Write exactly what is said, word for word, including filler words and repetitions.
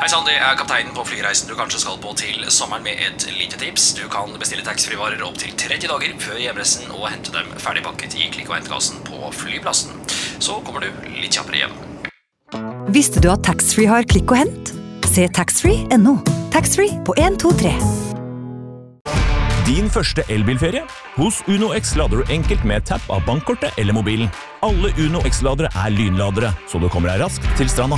Hei sann, det er kapteinen på flyreisen du kanskje skal på til sommeren med et lite tips. Du kan bestille taxfree-varer opp til tretti dager før hjemreisen og hente dem ferdigpakket i klikk- og hentkassen på flyplassen. Så kommer du litt kjappere hjem. Visste du at taxfree har klikk og hent? Se taxfree punktum no. Taxfree på en to tre. Din første elbilferie? Hos Uno X lader du enkelt med tapp av bankkortet eller mobilen. Alle Uno X-ladere er lynladere, så du kommer deg raskt til stranda.